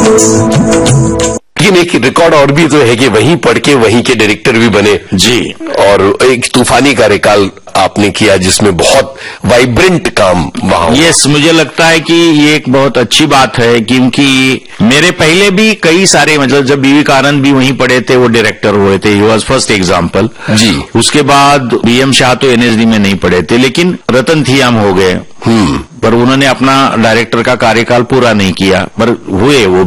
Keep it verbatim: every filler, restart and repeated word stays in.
लेकिन एक रिकॉर्ड और भी तो है कि वहीं पढ़ के वहीं के डायरेक्टर भी बने जी, और एक तूफानी कार्यकाल आपने किया जिसमें बहुत वाइब्रेंट काम वहां। यस, मुझे लगता है कि ये एक बहुत अच्छी बात है, क्योंकि मेरे पहले भी कई सारे, मतलब जब बीवी कानन भी वहीं पढ़े थे, वो डायरेक्टर हुए थे, ही वॉज फर्स्ट एग्जाम्पल जी। उसके बाद बी एम शाह तो एनएसडी में नहीं पढ़े थे, लेकिन रतन थियाम हो गए, हम्म पर उन्होंने अपना डायरेक्टर का कार्यकाल पूरा नहीं किया, पर हुए वो